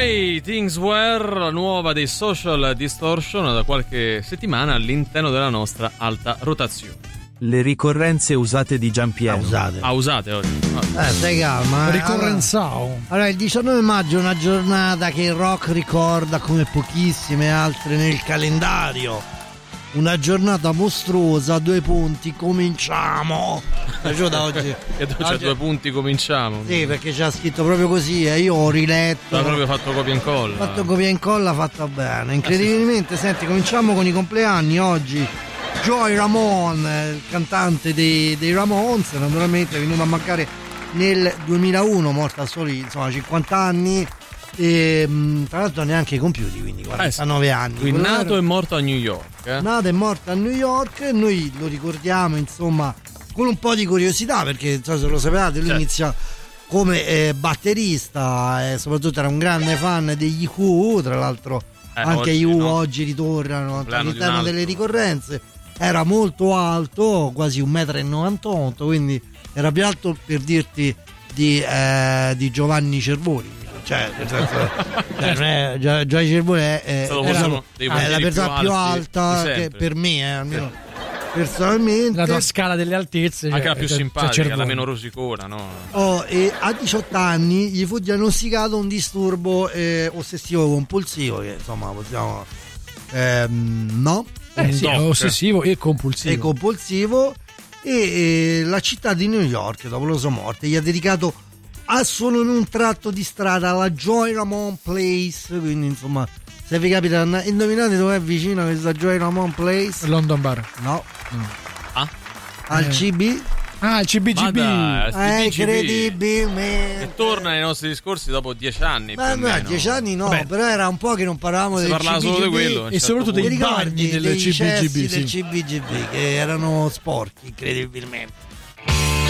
Way Things Were, la nuova dei Social Distortion, da qualche settimana all'interno della nostra alta rotazione. Le ricorrenze usate di Giampiero. Usate oggi. Stai calma. Ricorrenzao. Allora, il 19 maggio è una giornata che il rock ricorda come pochissime altre nel calendario. Una giornata mostruosa, 2 punti, cominciamo. Da oggi. E tu c'è 2 punti, cominciamo. Sì, perché c'ha scritto proprio così e io ho riletto. L'ha proprio fatto copia e incolla. Fatto copia e incolla, fatta bene. Incredibilmente, senti, cominciamo con i compleanni oggi. Joey Ramone, il cantante dei Ramones, naturalmente è venuto a mancare nel 2001, morta a soli 50 anni e tra l'altro neanche compiuti, quindi 49 anni. Quindi nato e morto a New York. Nato e morto a New York, noi lo ricordiamo insomma con un po' di curiosità perché non so se lo sapevate, lui inizia come batterista e soprattutto era un grande fan degli Who, tra l'altro anche gli Who oggi ritornano all'interno delle ricorrenze. Era molto alto, quasi 1,98 m, quindi era più alto per dirti di Giovanni Cervoni. Cioè, Giovanni Cervoni è la persona più alta che per me, almeno personalmente. La tua scala delle altezze. Anche la più simpatica, la meno rosicona, no? E a 18 anni gli fu diagnosticato un disturbo ossessivo compulsivo, che insomma possiamo. No? Sì, è ossessivo e compulsivo. E la città di New York, dopo la sua morte, gli ha dedicato solo in un tratto di strada la Joey Ramone Place. Quindi insomma, se vi capita, indovinate dove è vicino questa Joey Ramone Place? London Bar. No. Al CB? Il CBGB. Incredibilmente. E torna nei nostri discorsi dopo 10 anni. Ma no, 10 anni no. Beh, però era un po' che non parlavamo del parlava CBGB, solo di quello. E soprattutto dei bagni del CBGB. Del CBGB che erano sporchi, incredibilmente.